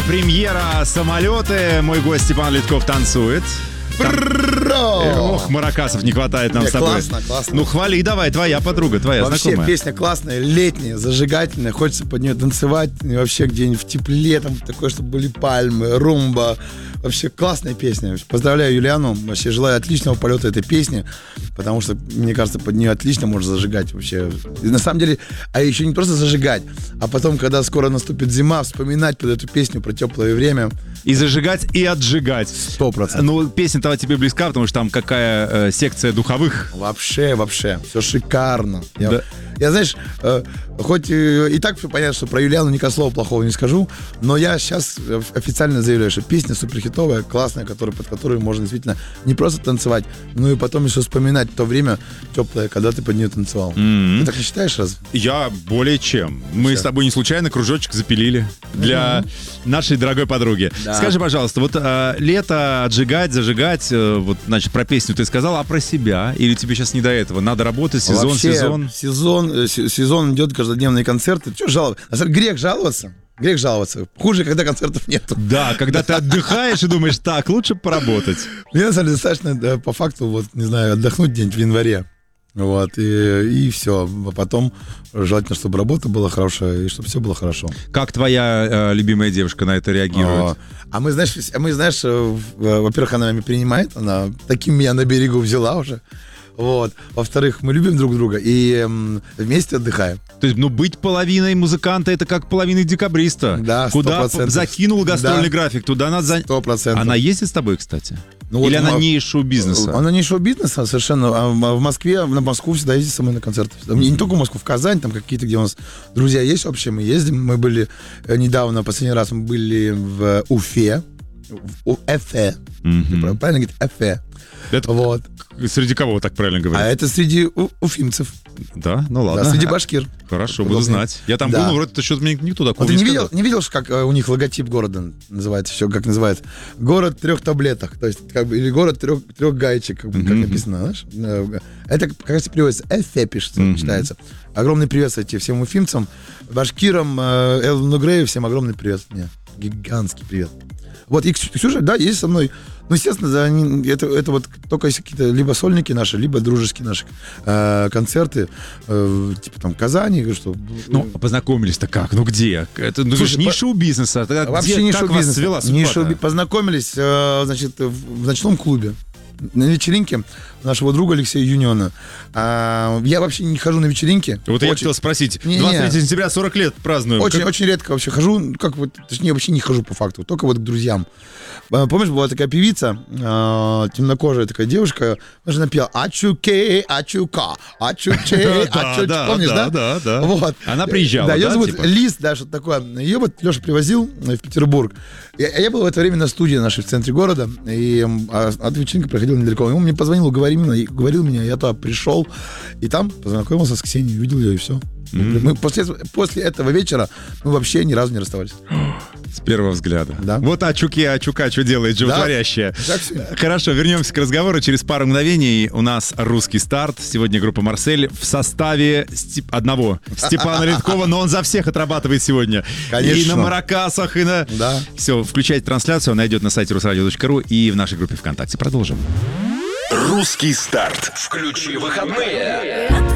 премьера «Самолеты». Мой гость Степан Литков танцует. Ох, маракасов не хватает нам с тобой. Классно. Ну, хвали, давай, твоя подруга, твоя вообще, знакомая. Вообще, песня классная, летняя, зажигательная. Хочется под нее танцевать. И вообще, где-нибудь в тепле, там такое, чтобы были пальмы, румба. Вообще, классная песня. Поздравляю Юлиану. Вообще, желаю отличного полета этой песни. Потому что, мне кажется, под нее отлично можно зажигать вообще. И на самом деле, а еще не просто зажигать, а потом, когда скоро наступит зима, вспоминать под эту песню про теплое время. И зажигать, и отжигать. 100%. Ну, песня-то тебе близка, потому что там какая секция духовых. Вообще. Все шикарно. Я, знаешь, хоть и так все понятно, что про Юлиану никакого слова плохого не скажу, но я сейчас официально заявляю, что песня суперхитовая, классная, под которую можно действительно не просто танцевать, но и потом еще вспоминать то время теплое, когда ты под нее танцевал. Ты так не считаешь, разве? Я более чем. Мы с тобой не случайно кружочек запилили для нашей дорогой подруги. Да. Скажи, пожалуйста, вот лето, отжигать, зажигать, вот, значит, про песню ты сказал, а про себя? Или тебе сейчас не до этого? Надо работать, сезон идет, каждодневные концерты. Что жаловаться? Грех жаловаться. Хуже, когда концертов нету. Да, когда ты отдыхаешь и думаешь, так, лучше поработать. Мне, на самом деле, достаточно, по факту, вот, не знаю, отдохнуть где-нибудь в январе. Вот, и все. А потом желательно, чтобы работа была хорошая, и чтобы все было хорошо. Как твоя любимая девушка на это реагирует? Мы, знаешь, во-первых, она меня принимает, она таким меня на берегу взяла уже. Вот. Во-вторых, мы любим друг друга и вместе отдыхаем. То есть, быть половиной музыканта — это как половиной декабриста. Да, 100%. Куда закинул гастроольный график, туда надо... 100%. Она ездит с тобой, кстати? Или она не из шоу-бизнеса? Она не из шоу-бизнеса совершенно. А в Москве, на Москву всегда ездит со мной на концерты. Не только в Москву, в Казань, там какие-то, где у нас друзья есть общие, мы ездим. Мы были недавно, последний раз мы были в Уфе. В Эфе. Правильно говорить? Эфе. Это вот. Среди кого так правильно говорить? А это среди уфимцев. Да? Ну ладно. Да, среди башкир. Хорошо, буду знать. Я там был, но вроде что-то мне никто такого не сказал. Не видел, как у них логотип города называется, еще как называется? Город 3 таблеток, то есть, или город 3 гаечек, как написано, знаешь? Это, кажется, переводится, Эфе пишется, читается. Огромный привет, кстати, всем уфимцам, башкирам, Элвину Грею, всем огромный привет. Нет, гигантский привет. Вот, и Ксюша, да, есть со мной. Ну, естественно, это вот только если какие-то либо сольники наши, либо дружеские наши концерты, типа там Казани, что... Ну, познакомились-то как? Ну, где? Это же не шоу-бизнеса. Вообще не шоу-бизнес. Как вас свела Познакомились, значит, в ночном клубе. На вечеринке нашего друга Алексея Юниона. Я вообще не хожу на вечеринки. Вот я хотел спросить. 23 сентября 40 лет празднуем. Очень редко вообще хожу. Точнее, вообще не хожу по факту. Только вот к друзьям. Помнишь, была такая певица, темнокожая такая девушка, она же напела «Ачуке, ачука, ачуче, ачуч». Помнишь, да? Да. Вот. Она приезжала, да? Ее зовут типа? Лиз, да, что-то такое. Ее вот Леша привозил в Петербург. Я был в это время на студии нашей в центре города, и от вечеринки проходила недалеко. Он мне позвонил, уговорил меня, я туда пришел, и там познакомился с Ксенией, увидел ее, и все. Мы после этого вечера мы вообще ни разу не расставались. С первого взгляда. Да. Вот Ачука, что делает животворящая. Да. Хорошо, вернемся к разговору. Через пару мгновений у нас русский старт. Сегодня группа «Марсель» в составе одного Степана Литкова, но он за всех отрабатывает сегодня. Конечно. И на маракасах, и на... Да. Все, включайте трансляцию, она идет на сайте rusradio.ru и в нашей группе ВКонтакте. Продолжим. Русский старт. Включи выходные.